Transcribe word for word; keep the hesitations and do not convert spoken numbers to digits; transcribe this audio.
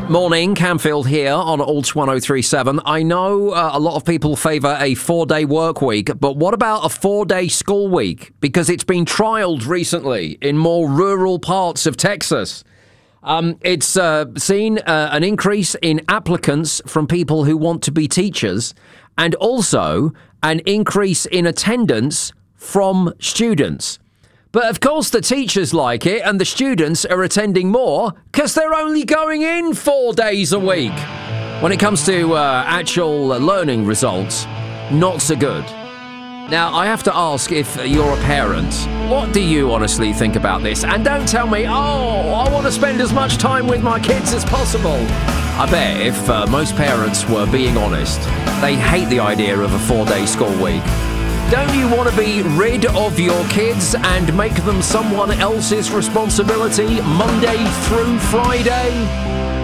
Morning, Camfield here on Alt one oh three seven. I know uh, a lot of people favour a four-day work week, but what about a four-day school week? Because it's been trialled recently in more rural parts of Texas. Um, it's uh, seen uh, an increase in applicants from people who want to be teachers, and also an increase in attendance from students. But of course the teachers like it and the students are attending more because they're only going in four days a week. When it comes to uh, actual learning results, not so good. Now, I have to ask, if you're a parent, what do you honestly think about this? And don't tell me, oh, I want to spend as much time with my kids as possible. I bet if uh, most parents were being honest, they hate the idea of a four-day school week. Don't you want to be rid of your kids and make them someone else's responsibility Monday through Friday?